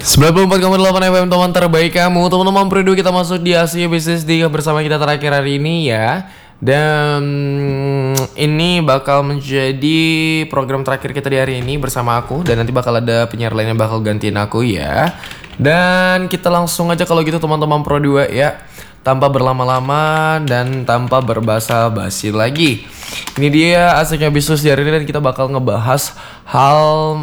94,8 FM teman terbaik kamu. Teman-teman preview kita masuk di Asia Business Day bersama kita terakhir hari ini ya. Dan ini bakal menjadi program terakhir kita di hari ini bersama aku. Dan nanti bakal ada penyiar lainnya bakal gantiin aku ya. Dan kita langsung aja kalau gitu teman-teman Pro 2 ya. Tanpa berlama-lama dan tanpa berbasa-basi lagi. Ini dia asiknya bisnis di hari ini dan kita bakal ngebahas hal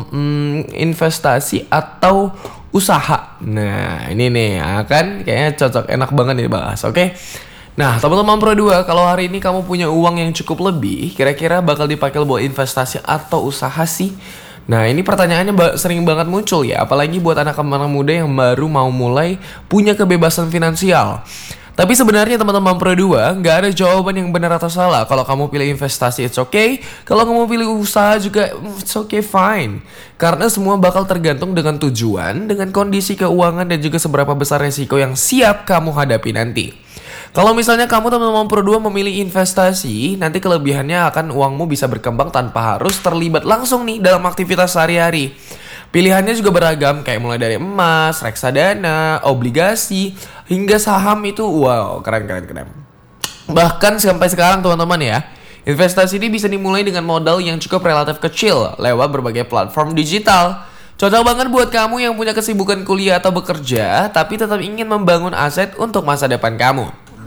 investasi atau usaha. Nah ini nih kan kayaknya cocok, enak banget nih bahas, oke? Nah teman-teman Pro 2, kalau hari ini kamu punya uang yang cukup lebih, kira-kira bakal dipakai buat investasi atau usaha sih? Nah ini pertanyaannya sering banget muncul ya, apalagi buat anak-anak muda yang baru mau mulai punya kebebasan finansial. Tapi sebenarnya teman-teman Pro 2, nggak ada jawaban yang benar atau salah. Kalau kamu pilih investasi, it's okay. Kalau kamu pilih usaha juga, it's okay, fine. Karena semua bakal tergantung dengan tujuan, dengan kondisi keuangan, dan juga seberapa besar resiko yang siap kamu hadapi nanti. Kalau misalnya kamu teman-teman Pro 2 memilih investasi, nanti kelebihannya akan uangmu bisa berkembang tanpa harus terlibat langsung nih dalam aktivitas sehari-hari. Pilihannya juga beragam, kayak mulai dari emas, reksadana, obligasi, hingga saham itu wow, keren. Bahkan sampai sekarang teman-teman ya, investasi ini bisa dimulai dengan modal yang cukup relatif kecil lewat berbagai platform digital. Cocok banget buat kamu yang punya kesibukan kuliah atau bekerja, tapi tetap ingin membangun aset untuk masa depan kamu.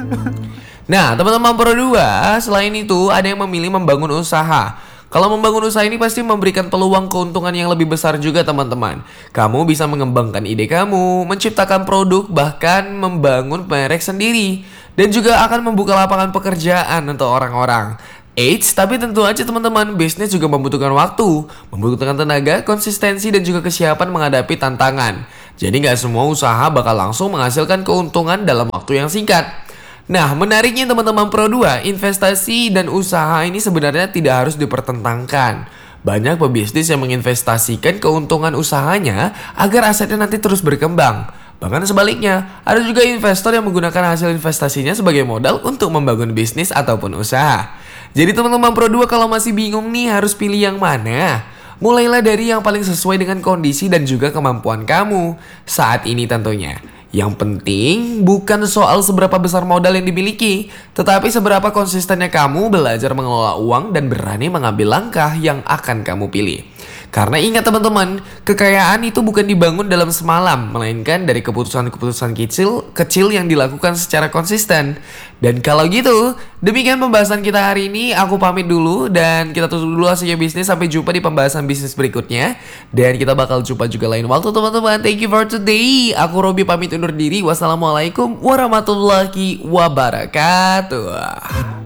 Nah, teman-teman Pro 2, selain itu ada yang memilih membangun usaha. Kalau membangun usaha ini pasti memberikan peluang keuntungan yang lebih besar juga teman-teman. Kamu bisa mengembangkan ide kamu, menciptakan produk, bahkan membangun merek sendiri. Dan juga akan membuka lapangan pekerjaan untuk orang-orang. Tapi tentu aja teman-teman, bisnis juga membutuhkan waktu, membutuhkan tenaga, konsistensi, dan juga kesiapan menghadapi tantangan. Jadi gak semua usaha bakal langsung menghasilkan keuntungan dalam waktu yang singkat. Nah, menariknya teman-teman Pro 2, investasi dan usaha ini sebenarnya tidak harus dipertentangkan. Banyak pebisnis yang menginvestasikan keuntungan usahanya agar asetnya nanti terus berkembang. Bahkan sebaliknya, ada juga investor yang menggunakan hasil investasinya sebagai modal untuk membangun bisnis ataupun usaha. Jadi teman-teman Pro 2 kalau masih bingung nih harus pilih yang mana, mulailah dari yang paling sesuai dengan kondisi dan juga kemampuan kamu saat ini tentunya. Yang penting bukan soal seberapa besar modal yang dimiliki, tetapi seberapa konsistennya kamu belajar mengelola uang dan berani mengambil langkah yang akan kamu pilih. Karena ingat teman-teman, kekayaan itu bukan dibangun dalam semalam, melainkan dari keputusan-keputusan kecil yang dilakukan secara konsisten. Dan kalau gitu, demikian pembahasan kita hari ini. Aku pamit dulu dan kita tutup dulu hasilnya bisnis. Sampai jumpa di pembahasan bisnis berikutnya. Dan kita bakal jumpa juga lain waktu teman-teman. Thank you for today. Aku Robi pamit undur diri. Wassalamualaikum warahmatullahi wabarakatuh.